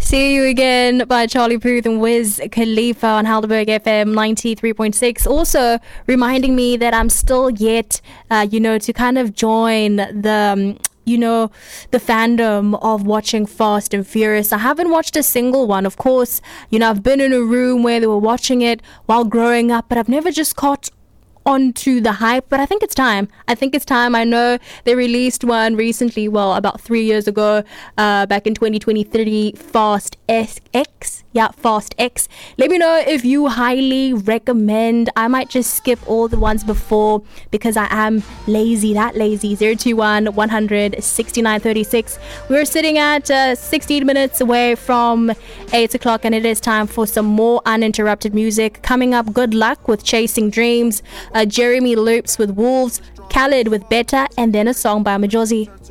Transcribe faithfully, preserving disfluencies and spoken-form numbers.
See You Again by Charlie Puth and Wiz Khalifa on Helderberg F M ninety-three point six. Also reminding me that I'm still yet, uh, you know, to kind of join the... Um, you know, the fandom of watching Fast and Furious. I haven't watched a single one. Of course, you know, I've been in a room where they were watching it while growing up, but I've never just caught onto the hype. But I think it's time. I think it's time. I know they released one recently, well, about three years ago, uh, back in twenty twenty-three, Fast X. Yeah, Fast X. Let me know if you highly recommend. I might just skip all the ones before because I am lazy, that lazy. zero two one, one hundred, sixty-nine thirty-six. We're sitting at uh, sixteen minutes away from eight o'clock, and it is time for some more uninterrupted music. Coming up, Good Luck with Chasing Dreams, uh, Jeremy Loops with Wolves, Khaled with Better, and then a song by Majozi.